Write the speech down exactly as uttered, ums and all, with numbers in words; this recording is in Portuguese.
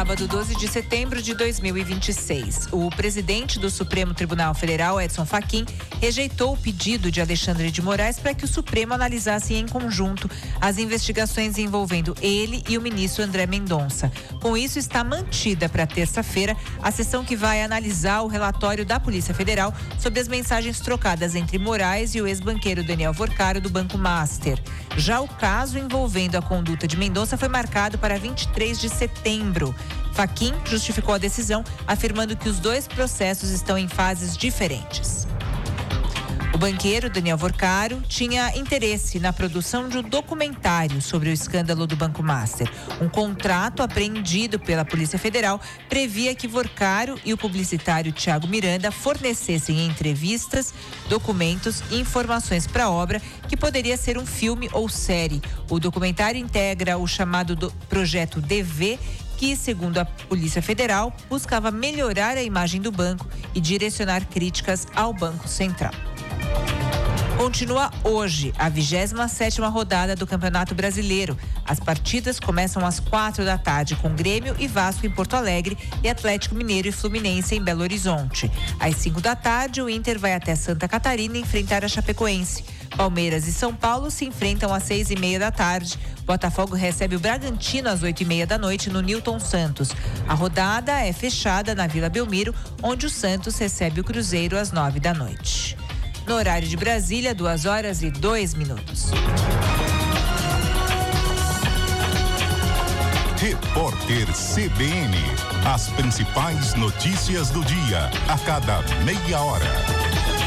sábado, doze de setembro de dois mil e vinte e seis. O presidente do Supremo Tribunal Federal, Edson Fachin, rejeitou o pedido de Alexandre de Moraes para que o Supremo analisasse em conjunto as investigações envolvendo ele e o ministro André Mendonça. Com isso, está mantida para terça-feira a sessão que vai analisar o relatório da Polícia Federal sobre as mensagens trocadas entre Moraes e o ex-banqueiro Daniel Vorcaro do Banco Master. Já o caso envolvendo a conduta de Mendonça foi marcado para vinte e três de setembro. Fachin justificou a decisão, afirmando que os dois processos estão em fases diferentes. O banqueiro Daniel Vorcaro tinha interesse na produção de um documentário sobre o escândalo do Banco Master. Um contrato apreendido pela Polícia Federal previa que Vorcaro e o publicitário Thiago Miranda fornecessem entrevistas, documentos e informações para a obra, que poderia ser um filme ou série. O documentário integra o chamado do Projeto D V, que, segundo a Polícia Federal, buscava melhorar a imagem do banco e direcionar críticas ao Banco Central. Continua hoje a vigésima sétima rodada do Campeonato Brasileiro. As partidas começam às quatro da tarde com Grêmio e Vasco em Porto Alegre e Atlético Mineiro e Fluminense em Belo Horizonte. Às cinco da tarde, o Inter vai até Santa Catarina enfrentar a Chapecoense. Palmeiras e São Paulo se enfrentam às seis e meia da tarde. Botafogo recebe o Bragantino às oito e meia da noite no Newton Santos. A rodada é fechada na Vila Belmiro, onde o Santos recebe o Cruzeiro às nove da noite. No horário de Brasília, duas horas e dois minutos. Repórter C B N. As principais notícias do dia, a cada meia hora.